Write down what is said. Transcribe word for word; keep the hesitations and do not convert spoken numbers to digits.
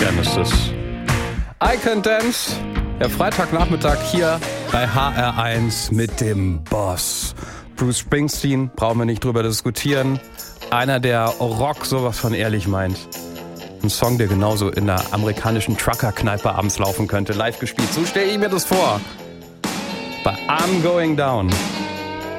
Weekend ist es. I Can Dance, der Freitagnachmittag hier bei H R eins mit dem Boss. Bruce Springsteen, brauchen wir nicht drüber diskutieren. Einer, der Rock sowas von ehrlich meint. Ein Song, der genauso in der amerikanischen Trucker-Kneipe abends laufen könnte. Live gespielt, so stelle ich mir das vor. Bei I'm Going Down.